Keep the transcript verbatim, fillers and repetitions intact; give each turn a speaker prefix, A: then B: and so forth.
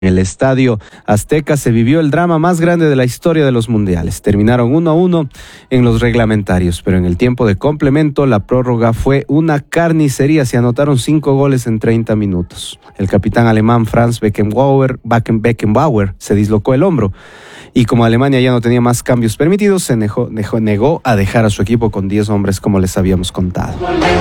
A: En el Estadio Azteca se vivió el drama más grande de la historia de los mundiales. Terminaron uno a uno en los reglamentarios, pero en el tiempo de complemento la prórroga fue una carnicería. Se anotaron cinco goles en treinta minutos. El capitán alemán Franz Beckenbauer, Beckenbauer se dislocó el hombro y como Alemania ya no tenía más cambios permitidos, se negó, negó, negó a dejar a su equipo con diez hombres como les habíamos contado.